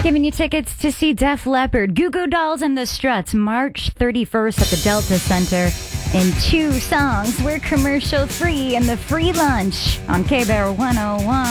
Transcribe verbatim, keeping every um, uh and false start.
Giving you tickets to see Def Leppard, Goo Goo Dolls, and the Struts March thirty-first at the Delta Center. In two songs, we're commercial free and the free lunch on K-Bear one oh one.